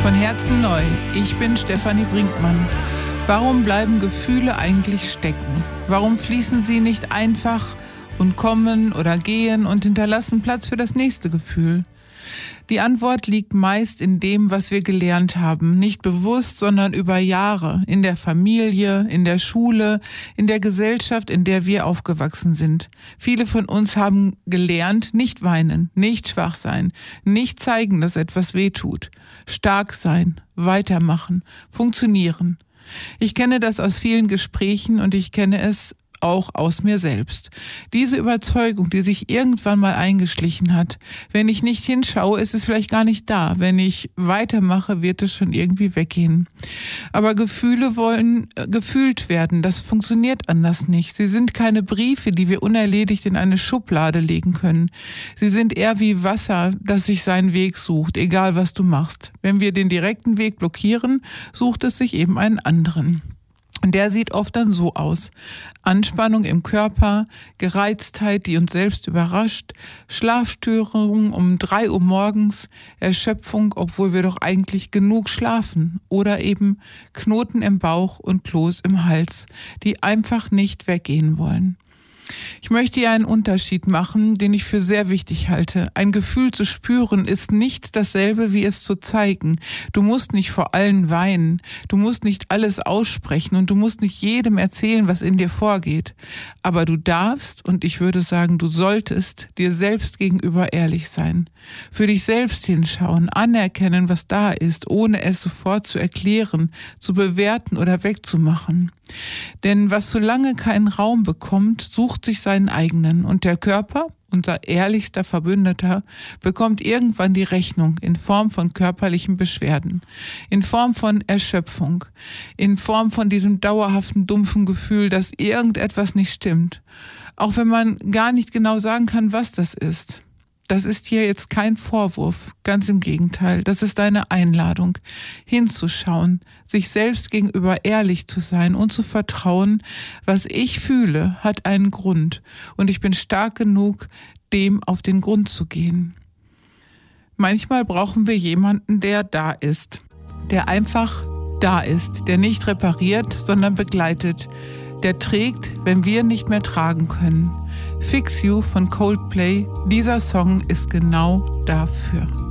Von Herzen neu. Ich bin Stefanie Brinkmann. Warum bleiben Gefühle eigentlich stecken? Warum fließen sie nicht einfach und kommen oder gehen und hinterlassen Platz für das nächste Gefühl? Die Antwort liegt meist in dem, was wir gelernt haben. Nicht bewusst, sondern über Jahre. In der Familie, in der Schule, in der Gesellschaft, in der wir aufgewachsen sind. Viele von uns haben gelernt, nicht weinen, nicht schwach sein, nicht zeigen, dass etwas wehtut. Stark sein, weitermachen, funktionieren. Ich kenne das aus vielen Gesprächen und ich kenne es auch aus mir selbst. Diese Überzeugung, die sich irgendwann mal eingeschlichen hat, wenn ich nicht hinschaue, ist es vielleicht gar nicht da. Wenn ich weitermache, wird es schon irgendwie weggehen. Aber Gefühle wollen gefühlt werden. Das funktioniert anders nicht. Sie sind keine Briefe, die wir unerledigt in eine Schublade legen können. Sie sind eher wie Wasser, das sich seinen Weg sucht, egal was du machst. Wenn wir den direkten Weg blockieren, sucht es sich eben einen anderen. Und der sieht oft dann so aus. Anspannung im Körper, Gereiztheit, die uns selbst überrascht, Schlafstörungen um 3 Uhr morgens, Erschöpfung, obwohl wir doch eigentlich genug schlafen. Oder eben Knoten im Bauch und Kloß im Hals, die einfach nicht weggehen wollen. Ich möchte hier einen Unterschied machen, den ich für sehr wichtig halte. Ein Gefühl zu spüren ist nicht dasselbe, wie es zu zeigen. Du musst nicht vor allen weinen, du musst nicht alles aussprechen und du musst nicht jedem erzählen, was in dir vorgeht. Aber du darfst, und ich würde sagen, du solltest, dir selbst gegenüber ehrlich sein. Für dich selbst hinschauen, anerkennen, was da ist, ohne es sofort zu erklären, zu bewerten oder wegzumachen. Denn was so lange keinen Raum bekommt, sucht sich seinen eigenen. Und der Körper, unser ehrlichster Verbündeter, bekommt irgendwann die Rechnung in Form von körperlichen Beschwerden, in Form von Erschöpfung, in Form von diesem dauerhaften, dumpfen Gefühl, dass irgendetwas nicht stimmt. Auch wenn man gar nicht genau sagen kann, was das ist. Das ist hier jetzt kein Vorwurf, ganz im Gegenteil. Das ist eine Einladung, hinzuschauen, sich selbst gegenüber ehrlich zu sein und zu vertrauen, was ich fühle, hat einen Grund und ich bin stark genug, dem auf den Grund zu gehen. Manchmal brauchen wir jemanden, der da ist, der einfach da ist, der nicht repariert, sondern begleitet, der trägt, wenn wir nicht mehr tragen können. Fix You von Coldplay, dieser Song ist genau dafür.